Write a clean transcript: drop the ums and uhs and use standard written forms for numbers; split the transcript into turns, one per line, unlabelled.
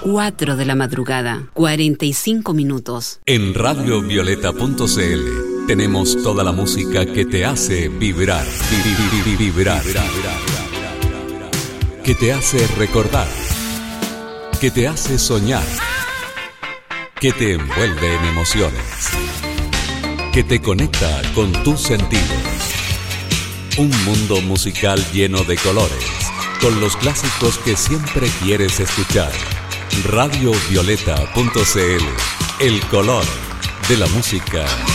4 de la madrugada, 45 minutos.
En radiovioleta.cl tenemos toda la música que te hace vibrar, vibrar, que te hace recordar, que te hace soñar, que te envuelve en emociones, que te conecta con tus sentidos. Un mundo musical lleno de colores, con los clásicos que siempre quieres escuchar. radiovioleta.cl, el color de la música